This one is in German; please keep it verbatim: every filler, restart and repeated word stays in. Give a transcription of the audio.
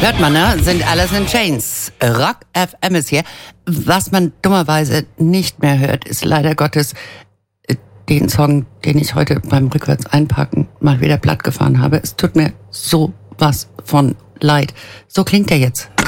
Hört man, ne? Sind Alice in Chains. Rock F M ist hier. Was man dummerweise nicht mehr hört, ist leider Gottes den Song, den ich heute beim Rückwärts einpacken mal wieder platt gefahren habe. Es tut mir so was von leid. So klingt er jetzt.